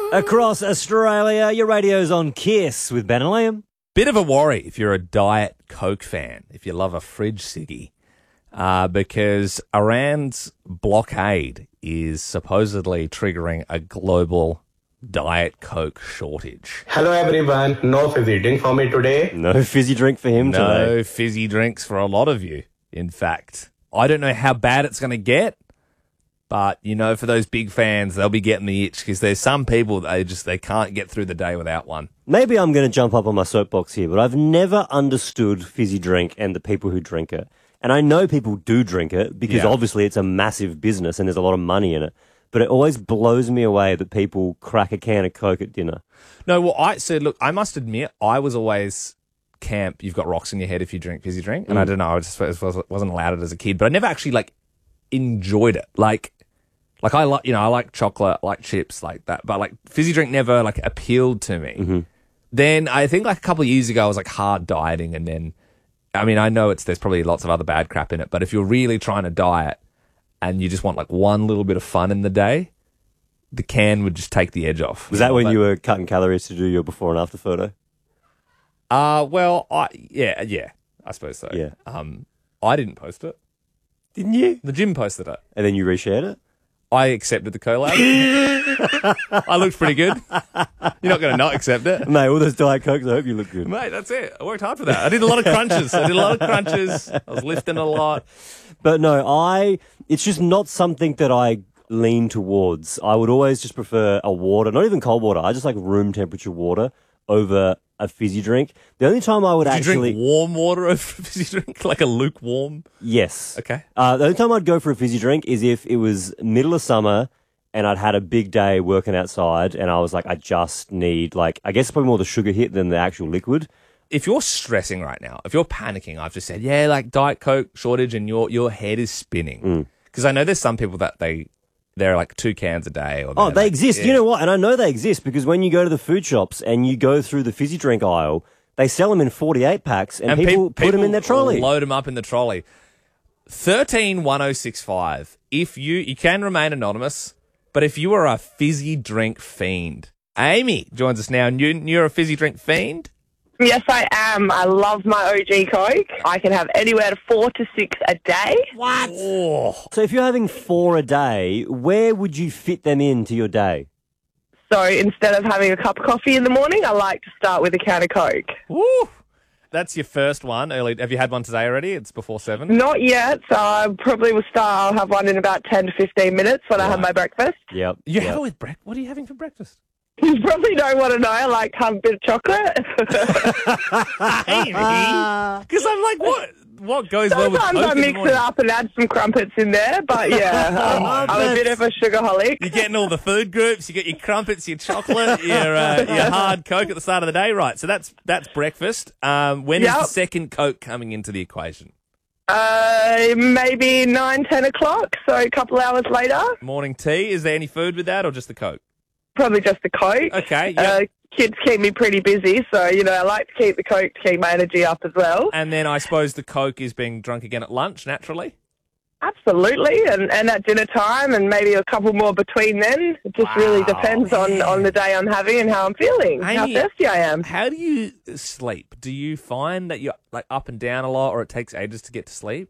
Across Australia, your radio's on Kiss with Ben and Liam. Bit of a worry if you're a Diet Coke fan, if you love a fridge ciggy, because Iran's blockade is supposedly triggering a global Diet Coke shortage. Hello everyone, no fizzy drink for me today. No fizzy drink for him today. No fizzy drinks for a lot of you, in fact. I don't know how bad it's going to get, but, you know, for those big fans, they'll be getting the itch because there's some people that they can't get through the day without one. Maybe I'm going to jump up on my soapbox here, but I've never understood fizzy drink and the people who drink it. And I know people do drink it because obviously it's a massive business and there's a lot of money in it. But it always blows me away that people crack a can of Coke at dinner. No, well, look, I must admit, I was always camp, you've got rocks in your head if you drink fizzy drink. And I don't know, I just wasn't allowed it as a kid. But I never actually, enjoyed it. Like I like chocolate, I like chips, like that. But, fizzy drink never, appealed to me. Mm-hmm. Then I think, a couple of years ago, I was, hard dieting. And then, I mean, I know there's probably lots of other bad crap in it. But if you're really trying to diet and you just want, one little bit of fun in the day, the can would just take the edge off. Was that when you were cutting calories to do your before and after photo? Yeah, I suppose so. Yeah. I didn't post it. Didn't you? The gym posted it. And then you reshared it? I accepted the collab. I looked pretty good. You're not going to not accept it. Mate, all those Diet Cokes, I hope you look good. Mate, that's it. I worked hard for that. I did a lot of crunches. I was lifting a lot. But no, it's just not something that I lean towards. I would always just prefer a water, not even cold water. I just like room temperature water over a fizzy drink. The only time I would Did you actually drink warm water over a fizzy drink, like a lukewarm? Yes. Okay. The only time I'd go for a fizzy drink is if it was middle of summer and I'd had a big day working outside and I was like, I just need I guess probably more the sugar hit than the actual liquid. If you're stressing right now, if you're panicking, I've just said, Diet Coke shortage and your head is spinning. Because I know there's some people that they're 2 cans a day. Or they exist. Yeah. You know what? And I know they exist because when you go to the food shops and you go through the fizzy drink aisle, they sell them in 48 packs and people put them in their trolley. Load them up in the trolley. 131065. If you can remain anonymous, but if you are a fizzy drink fiend, Amy joins us now. You're a fizzy drink fiend? Yes, I am. I love my OG Coke. I can have anywhere to 4 to 6 a day. What? Oh. So if you're having 4 a day, where would you fit them into your day? So instead of having a cup of coffee in the morning, I like to start with a can of Coke. Woo! That's your first one. Early. Have you had one today already? It's before 7. Not yet. So I probably will start. I'll have one in about 10 to 15 minutes when I have my breakfast. Yep. You have it with breakfast? What are you having for breakfast? You probably don't want to know. I like to have a bit of chocolate. Amy, because I'm like, what goes well with Coke? Sometimes I mix it up and add some crumpets in there, but yeah, I'm a bit of a sugarholic. You're getting all the food groups. You get your crumpets, your chocolate, your hard Coke at the start of the day, right? So that's breakfast. When is the second Coke coming into the equation? Maybe 9, 10 o'clock. So a couple hours later. Morning tea. Is there any food with that, or just the Coke? Probably just the Coke. Okay. Yep. Kids keep me pretty busy, so, I like to keep the Coke to keep my energy up as well. And then I suppose the Coke is being drunk again at lunch, naturally? Absolutely, and at dinner time, and maybe a couple more between then. It just really depends on the day I'm having and how I'm feeling, Amy, how thirsty I am. How do you sleep? Do you find that you're up and down a lot, or it takes ages to get to sleep?